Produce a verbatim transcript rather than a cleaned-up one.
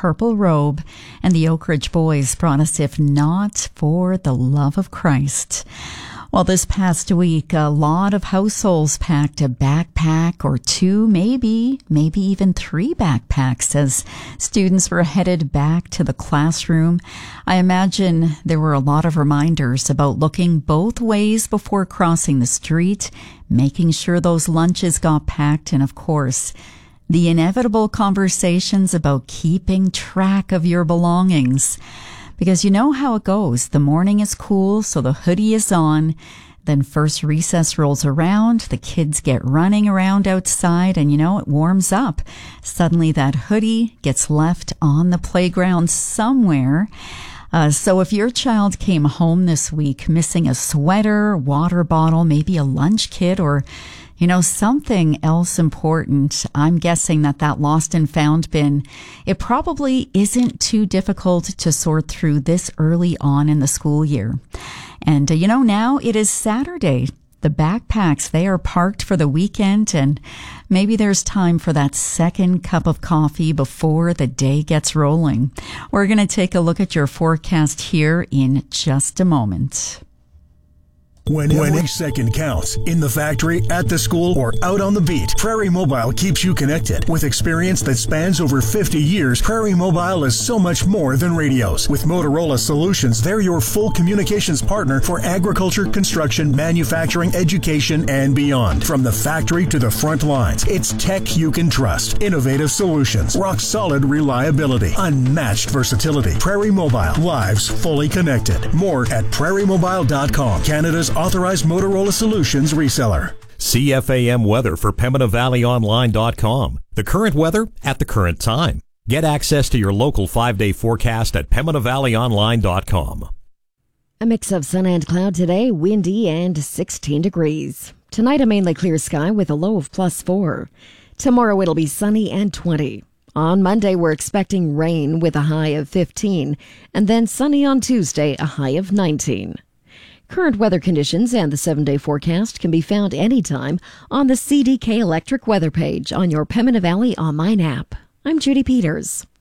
Purple Robe, and the Oak Ridge Boys brought us If Not for the Love of Christ. Well, this past week, a lot of households packed a backpack or two, maybe, maybe even three backpacks as students were headed back to the classroom. I imagine there were a lot of reminders about looking both ways before crossing the street, making sure those lunches got packed, and of course, the inevitable conversations about keeping track of your belongings. Because you know how it goes. The morning is cool, so the hoodie is on. Then first recess rolls around, the kids get running around outside, and you know, it warms up. Suddenly that hoodie gets left on the playground somewhere. Uh, so if your child came home this week missing a sweater, water bottle, maybe a lunch kit, or you know, something else important, I'm guessing that that lost and found bin, it probably isn't too difficult to sort through this early on in the school year. And, uh, you know, now it is Saturday. The backpacks, they are parked for the weekend, and maybe there's time for that second cup of coffee before the day gets rolling. We're going to take a look at your forecast here in just a moment. When, when each second counts, in the factory, at the school, or out on the beat, Prairie Mobile keeps you connected. With experience that spans over fifty years, Prairie Mobile is so much more than radios. With Motorola Solutions, they're your full communications partner for agriculture, construction, manufacturing, education, and beyond. From the factory to the front lines, it's tech you can trust. Innovative solutions, rock-solid reliability, unmatched versatility. Prairie Mobile, lives fully connected. More at prairie mobile dot com, Canada's authorized Motorola Solutions reseller. C F A M weather for Pembina Valley Online dot com. The current weather at the current time. Get access to your local five-day forecast at Pembina Valley Online dot com. A mix of sun and cloud today, windy and sixteen degrees. Tonight a mainly clear sky with a low of plus four. Tomorrow it'll be sunny and twenty. On Monday we're expecting rain with a high of fifteen, and then sunny on Tuesday, a high of nineteen. Current weather conditions and the seven-day forecast can be found anytime on the C D K Electric weather page on your Pembina Valley online app. I'm Judy Peters.